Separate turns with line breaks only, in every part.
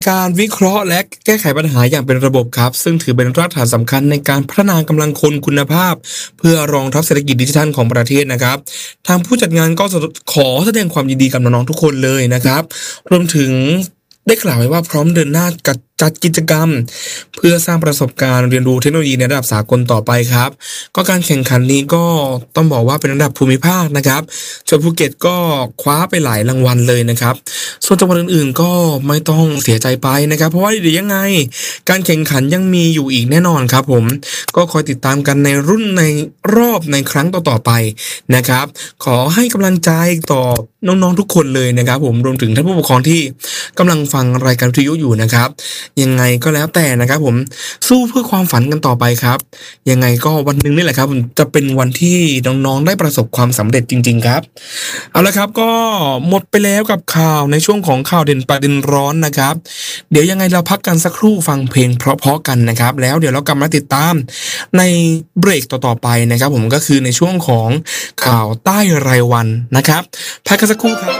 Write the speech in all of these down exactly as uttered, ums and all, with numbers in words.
การวิเคราะห์และแก้ไขปัญหาอย่างเป็นระบบครับซึ่งถือเป็นรากฐานสำคัญในการพัฒนากำลังคนคุณภาพเพื่อรองรับเศรษฐกิจดิจิทัลของประเทศนะครับทางผู้จัดงานก็ขอแสดงความยินดีกับน้องๆทุกคนเลยนะครับรวมถึงได้กล่าวไว้ว่าพร้อมเดินหน้ากับจัดกิจกรรมเพื่อสร้างประสบการณ์เรียนรู้เทคโนโลยีในระดับสากลต่อไปครับก็การแข่งขันนี้ก็ต้องบอกว่าเป็นระดับภูมิภาคนะครับส่วนภูเก็ตก็คว้าไปหลายรางวัลเลยนะครับส่วนจังหวัดอื่นๆก็ไม่ต้องเสียใจไปนะครับเพราะว่าเดี๋ยวยังไงการแข่งขันยังมีอยู่อีกแน่นอนครับผมก็คอยติดตามกันในรุ่นในรอบในครั้งต่อๆไปนะครับขอให้กำลังใจต่อน้องๆทุกคนเลยนะครับผมรวมถึงท่านผู้ปกครองที่กำลังฟังรายการวิทยุอยู่นะครับยังไงก็แล้วแต่นะครับผมสู้เพื่อความฝันกันต่อไปครับยังไงก็วันหนึ่งนี่แหละครับจะเป็นวันที่น้องๆได้ประสบความสำเร็จจริงๆครับเอาละครับก็หมดไปแล้วกับข่าวในช่วงของข่าวเด่นประเด็นร้อนนะครับเดี๋ยวยังไงเราพักกันสักครู่ฟังเพลงเพราะๆกันนะครับแล้วเดี๋ยวเรากลับมาติดตามในเบรกต่อๆไปนะครับผมก็คือในช่วงของข่าวใต้รายวันนะครับพักกันสักครู่ครับ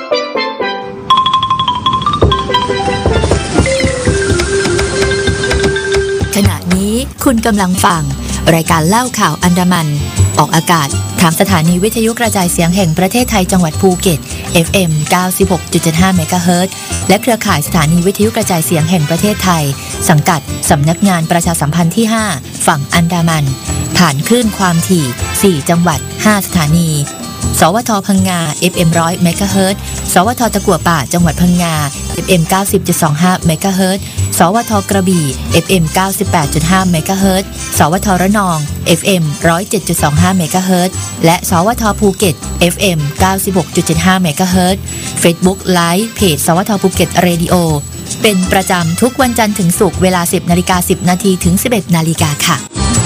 ขณะนี้คุณกำลังฟังรายการเล่าข่าวอันดามันออกอากาศทางสถานีวิทยุกระจายเสียงแห่งประเทศไทยจังหวัดภูเก็ต เอฟ เอ็ม เก้าสิบหกจุดเจ็ดห้า เมกะเฮิรตซ์และเครือข่ายสถานีวิทยุกระจายเสียงแห่งประเทศไทยสังกัดสำนักงานประชาสัมพันธ์ที่ห้าฝั่งอันดามันผ่านคลื่นความถี่สี่จังหวัดห้าสถานีสวทพังงา เอฟ เอ็ม หนึ่งร้อย เมกะเฮิรตซ์สวทตะกั่วป่าจังหวัดพังงา เอฟ เอ็ม เก้าสิบจุดสองห้า เมกะเฮิรตซ์สวทกระบี่ เอฟ เอ็ม เก้าสิบแปดจุดห้า เมกะเฮิรตซ์สวทระนอง เอฟ เอ็ม หนึ่งศูนย์เจ็ดจุดสองห้า เมกะเฮิรตซ์และสวทภูเก็ต เอฟ เอ็ม เก้าสิบหกจุดเจ็ดห้า เมกะเฮิรตซ์ Facebook Live เพจสวทภูเก็ตเรดิโอเป็นประจำทุกวันจันทร์ถึงศุกร์เวลา สิบนาฬิกาสิบนาทีถึง สิบเอ็ดนาฬิกาค่ะ